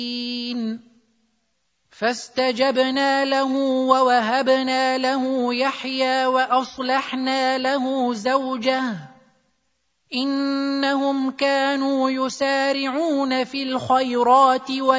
فاستجبنا له ووهبنا له يحيى وأصلحنا له زوجه إنهم كانوا يسارعون في الخيرات